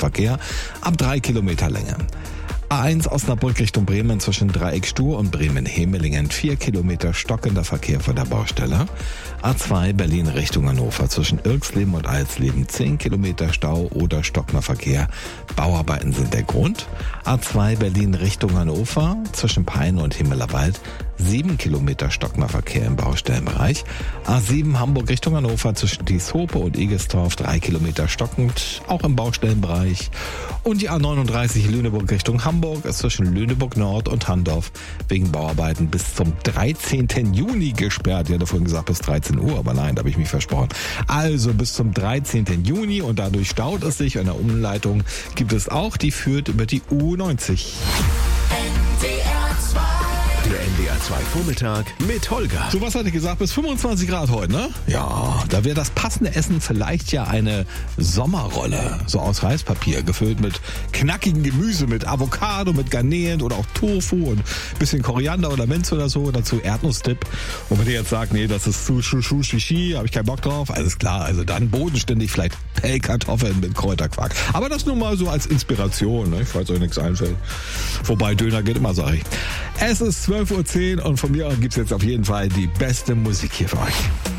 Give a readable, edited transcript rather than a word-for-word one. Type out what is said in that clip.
Verkehr ab 3 Kilometer Länge. A1 Osnabrück Richtung Bremen zwischen Dreieck Stur und Bremen-Hemelingen 4 Kilometer stockender Verkehr vor der Baustelle. A2 Berlin Richtung Hannover zwischen Irxleben und Alsleben 10 Kilometer Stau oder stockender Verkehr. Bauarbeiten sind der Grund. A2 Berlin Richtung Hannover zwischen Peine und Himmelerwald 7 Kilometer stockender Verkehr im Baustellenbereich. A7 Hamburg Richtung Hannover zwischen Dieshope und Egestorf 3 Kilometer stockend, auch im Baustellenbereich. Und die A39 Lüneburg Richtung Hamburg ist zwischen Lüneburg Nord und Handorf wegen Bauarbeiten bis zum 13. Juni gesperrt. Ich hatte vorhin gesagt bis 13 Uhr, aber nein, da habe ich mich versprochen. Also bis zum 13. Juni und dadurch staut es sich. Eine Umleitung gibt es auch, die führt über die U90. Der NDR 2 Vormittag mit Holger. So, was hatte ich gesagt? Bis 25 Grad heute, ne? Ja, da wäre das passende Essen vielleicht ja eine Sommerrolle. So aus Reispapier, gefüllt mit knackigem Gemüse, mit Avocado, mit Garnelen oder auch Tofu und bisschen Koriander oder Minze oder so. Dazu Erdnussdip. Und wenn ihr jetzt sagt, nee, das ist zu shishi, habe ich keinen Bock drauf. Alles klar, also dann bodenständig vielleicht Pellkartoffeln mit Kräuterquark. Aber das nur mal so als Inspiration, ne? Falls euch nichts einfällt. Wobei Döner geht immer, sag ich. Es ist 12:10 Uhr und von mir gibt's jetzt auf jeden Fall die beste Musik hier für euch.